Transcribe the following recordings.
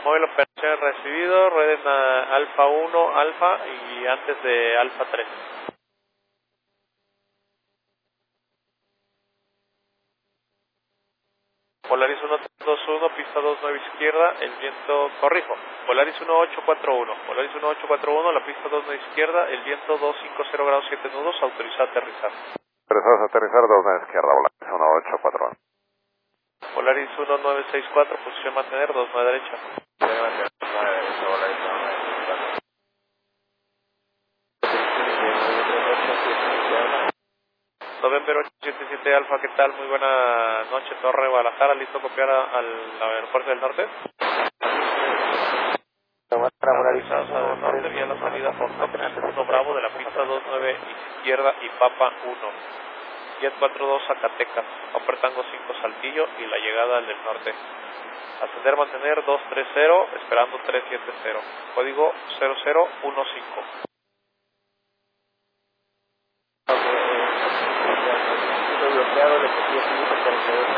Móvil operaciones recibido, rueden a Alfa 1, Alfa y antes de Alfa 3. Polaris 121, pista 29 izquierda, el viento, corrijo, Polaris 1841, Polaris 1841, la pista 29 izquierda, el viento 250 grados 7 nudos, autorizado a aterrizar. Autorizados a aterrizar 29 izquierda, Polaris 1841. Polaris 1964, posición mantener, 29 derecha. November 877 Alfa, ¿qué tal? Muy buena noche, Torre Guadalajara, ¿listo a copiar al aeropuerto del norte? Autorizados al norte, vía la salida por 1 Bravo de la pista 29 izquierda y Papa 1. Jet 42 Zacatecas, Upper Tango 5 Saltillo y la llegada al del norte. Ascender, mantener 230, esperando 370. Código 0015. Bloqueado, le cogí 42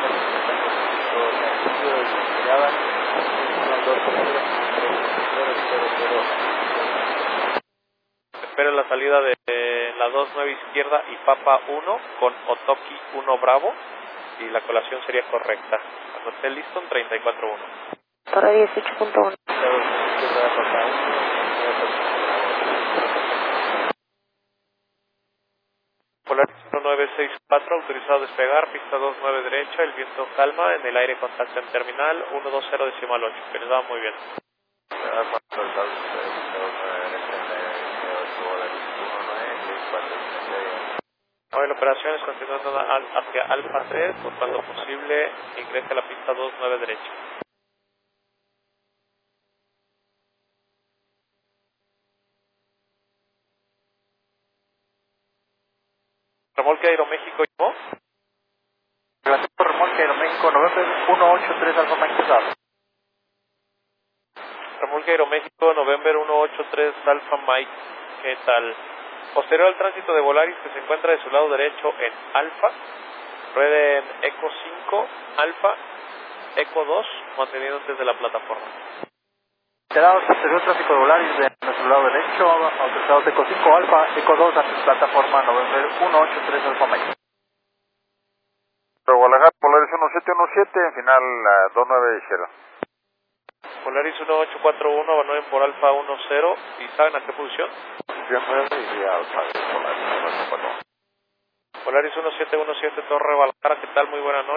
Espera la salida de la 29 izquierda y Papa 1 con Otoki 1 Bravo y la colación sería correcta. Cuando esté listo, en 34.1. Torre 18.1. Polaris 1964, autorizado a despegar, pista 29 derecha, el viento calma, en el aire contacto en terminal, 120.8, que les va muy bien. Hoy operaciones continuando hacia Alfa 3, por cuando posible ingrese a la pista 29 derecha. Remolque Aeroméxico, ¿no? Remolque Aeroméxico, November 183 Alfa Mike Cesar. Remolque Aeroméxico, November 183 Alfa Mike, ¿qué tal? Posterior al tránsito de Volaris que se encuentra de su lado derecho en Alfa, rueden Eco 5, Alfa, Eco 2, manteniendo desde la plataforma. Alterados, posterior tráfico de Volaris de nuestro lado derecho, autorizados Eco 5 Alfa, Eco 2 ante plataforma November 183 Alfa Mike. Guadalajara, Polaris 1717, en final 29 izquierda. Polaris 1841, abandonen por Alfa 10, ¿y saben a qué posición? Posición 9 y Alfa, Polaris 1841. Polaris 1717, Torre Guadalajara, ¿qué tal? Muy buena noche.